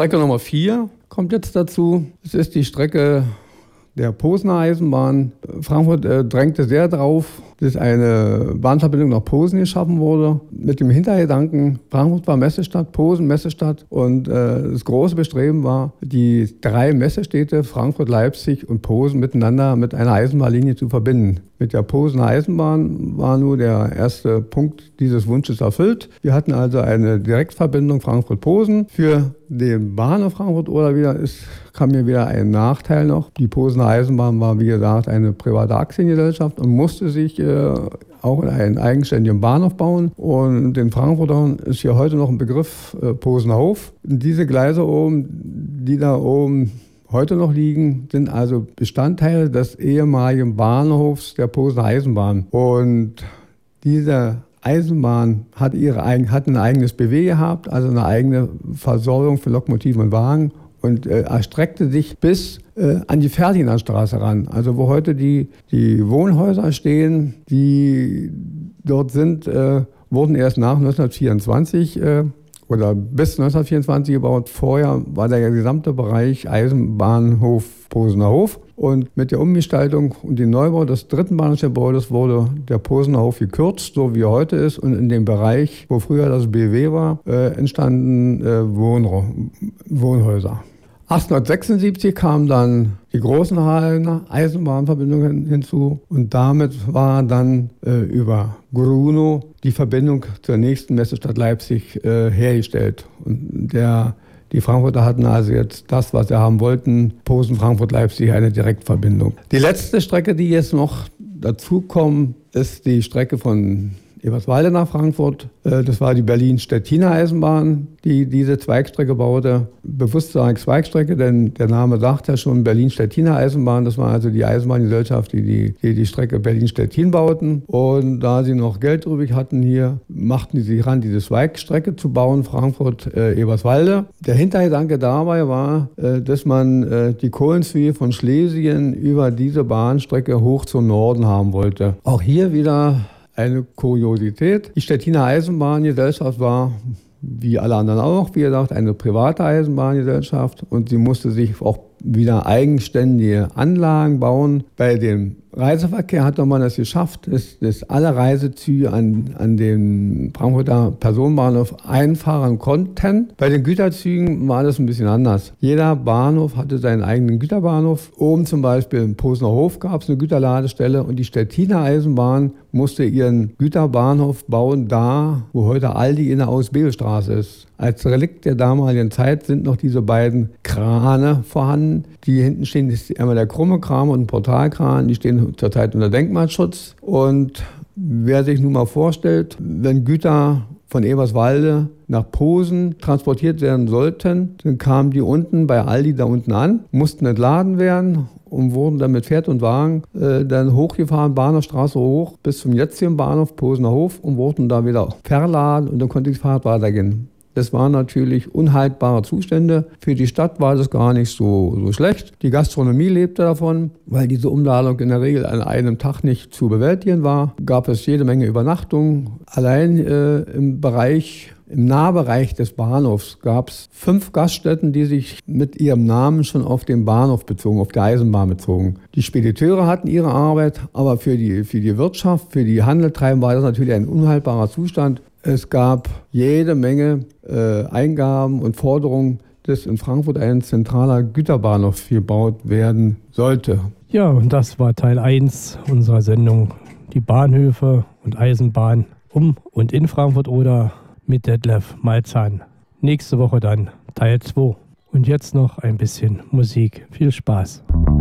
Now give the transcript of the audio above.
Strecke Nummer 4 kommt jetzt dazu. Es ist die Strecke der Posener Eisenbahn. Frankfurt drängte sehr darauf, dass eine Bahnverbindung nach Posen geschaffen wurde. Mit dem Hintergedanken, Frankfurt war Messestadt, Posen Messestadt. Und das große Bestreben war, die 3 Messestädte, Frankfurt, Leipzig und Posen, miteinander mit einer Eisenbahnlinie zu verbinden. Mit der Posener Eisenbahn war nur der erste Punkt dieses Wunsches erfüllt. Wir hatten also eine Direktverbindung Frankfurt-Posen. Für den Bahnhof Frankfurt-Oder kam mir wieder ein Nachteil noch. Die Posener Eisenbahn war, wie gesagt, eine private Aktiengesellschaft und musste sich auch in einen eigenständigen Bahnhof bauen. Und den Frankfurtern ist hier heute noch ein Begriff Posener Hof. Diese Gleise oben, die da oben heute noch liegen, sind also Bestandteile des ehemaligen Bahnhofs der Posener Eisenbahn. Und diese Eisenbahn hat ein eigenes BW gehabt, also eine eigene Versorgung für Lokomotiven und Wagen und erstreckte sich bis an die Ferdinandstraße ran. Also wo heute die Wohnhäuser stehen, die dort sind, wurden erst nach 1924 oder bis 1924 gebaut. Vorher war der gesamte Bereich Eisenbahnhof Posener Hof. Und mit der Umgestaltung und dem Neubau des 3. Bahnhofsgebäudes wurde der Posener Hof gekürzt, so wie er heute ist. Und in dem Bereich, wo früher das BW war, entstanden Wohnhäuser. 1876 kamen dann die großen Eisenbahnverbindungen hinzu und damit war dann über Grunow die Verbindung zur nächsten Messestadt Leipzig hergestellt. Und die Frankfurter hatten also jetzt das, was sie haben wollten, Posen, Frankfurt, Leipzig, eine Direktverbindung. Die letzte Strecke, die jetzt noch dazukommt, ist die Strecke von Eberswalde nach Frankfurt. Das war die Berlin-Stettiner Eisenbahn, die diese Zweigstrecke baute. Bewusst sage ich Zweigstrecke, denn der Name sagt ja schon Berlin-Stettiner Eisenbahn. Das war also die Eisenbahngesellschaft, die Strecke Berlin-Stettin bauten. Und da sie noch Geld übrig hatten hier, machten sie sich ran, diese Zweigstrecke zu bauen, Frankfurt-Eberswalde. Der Hintergedanke dabei war, dass man die Kohlenzwiebel von Schlesien über diese Bahnstrecke hoch zum Norden haben wollte. Auch hier wieder eine Kuriosität. Die Stettiner Eisenbahngesellschaft war, wie alle anderen auch, wie gesagt, eine private Eisenbahngesellschaft und sie musste sich auch wieder eigenständige Anlagen bauen. Bei dem Reiseverkehr hat man es geschafft, dass alle Reisezüge an den Frankfurter Personenbahnhof einfahren konnten. Bei den Güterzügen war das ein bisschen anders. Jeder Bahnhof hatte seinen eigenen Güterbahnhof. Oben zum Beispiel im Posener Hof gab es eine Güterladestelle und die Stettiner Eisenbahn musste ihren Güterbahnhof bauen, da wo heute Aldi in der Ausbildstraße ist. Als Relikt der damaligen Zeit sind noch diese beiden Krane vorhanden. Die hinten stehen, ist einmal der krumme Kran und ein Portalkran, die stehen zurzeit unter Denkmalschutz. Und wer sich nun mal vorstellt, wenn Güter von Eberswalde nach Posen transportiert werden sollten, dann kamen die unten bei Aldi da unten an, mussten entladen werden und wurden dann mit Pferd und Wagen dann hochgefahren, Bahnhofstraße hoch bis zum jetzigen Bahnhof Posener Hof und wurden da wieder verladen und dann konnte die Fahrt weitergehen. Das waren natürlich unhaltbare Zustände. Für die Stadt war das gar nicht so schlecht. Die Gastronomie lebte davon, weil diese Umladung in der Regel an einem Tag nicht zu bewältigen war. Gab es jede Menge Übernachtungen. Allein im Nahbereich des Bahnhofs gab es 5 Gaststätten, die sich mit ihrem Namen schon auf den Bahnhof bezogen, auf die Eisenbahn bezogen. Die Spediteure hatten ihre Arbeit, aber für die Wirtschaft, für die Handeltreiben war das natürlich ein unhaltbarer Zustand. Es gab jede Menge Eingaben und Forderungen, dass in Frankfurt ein zentraler Güterbahnhof gebaut werden sollte. Ja, und das war Teil 1 unserer Sendung, die Bahnhöfe und Eisenbahn um und in Frankfurt-Oder mit Detlef Malzahn. Nächste Woche dann Teil 2. Und jetzt noch ein bisschen Musik. Viel Spaß.